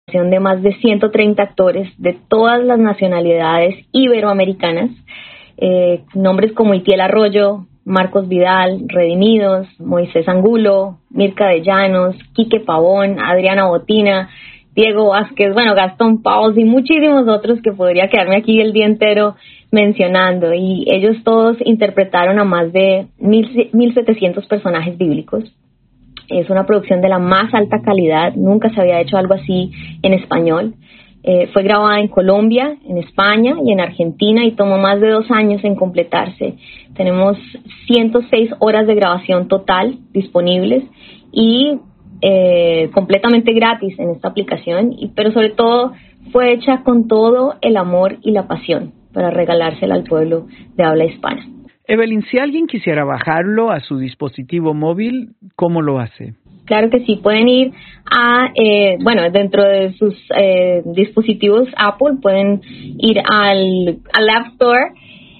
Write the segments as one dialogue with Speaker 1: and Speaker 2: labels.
Speaker 1: de más de 130 actores de todas las nacionalidades iberoamericanas, nombres como Itiel Arroyo, Marcos Vidal, Redimidos, Moisés Angulo, Mirka de Llanos, Quique Pavón, Adriana Botina, Diego Vázquez, Gastón Paus y muchísimos otros que podría quedarme aquí el día entero mencionando. Y ellos todos interpretaron a más de 1,700 personajes bíblicos. Es una producción de la más alta calidad, nunca se había hecho algo así en español. Fue grabada en Colombia, en España y en Argentina y tomó más de 2 años en completarse. Tenemos 106 horas de grabación total disponibles y completamente gratis en esta aplicación, pero sobre todo fue hecha con todo el amor y la pasión para regalársela al pueblo de habla hispana.
Speaker 2: Evelyn, si alguien quisiera bajarlo a su dispositivo móvil, ¿cómo lo hace?
Speaker 1: Claro que sí, pueden ir a, dentro de sus dispositivos Apple, pueden ir al App Store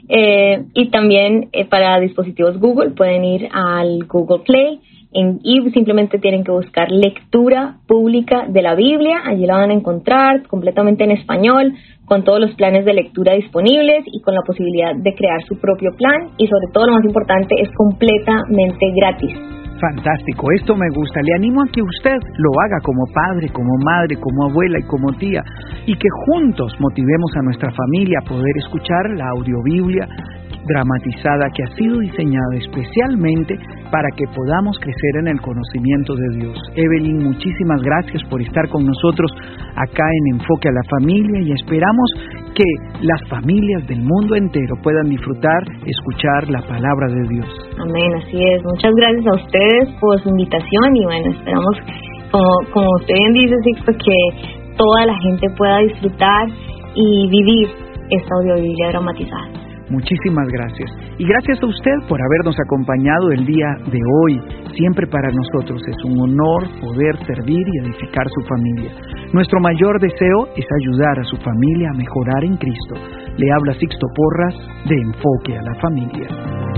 Speaker 1: y también para dispositivos Google pueden ir al Google Play y simplemente tienen que buscar Lectura Pública de la Biblia. Allí la van a encontrar completamente en español, con todos los planes de lectura disponibles y con la posibilidad de crear su propio plan y sobre todo lo más importante es completamente gratis.
Speaker 2: Fantástico, esto me gusta. Le animo a que usted lo haga como padre, como madre, como abuela y como tía y que juntos motivemos a nuestra familia a poder escuchar la audiobiblia dramatizada que ha sido diseñada especialmente para que podamos crecer en el conocimiento de Dios. Evelyn, muchísimas gracias por estar con nosotros acá en Enfoque a la Familia y esperamos que las familias del mundo entero puedan disfrutar, escuchar la palabra de Dios.
Speaker 1: Amén, así es. Muchas gracias a ustedes por su invitación y esperamos, como usted bien dice, Sixto, que toda la gente pueda disfrutar y vivir esta audiobiblia dramatizada.
Speaker 2: Muchísimas gracias. Y gracias a usted por habernos acompañado el día de hoy. Siempre para nosotros es un honor poder servir y edificar su familia. Nuestro mayor deseo es ayudar a su familia a mejorar en Cristo. Le habla Sixto Porras de Enfoque a la Familia.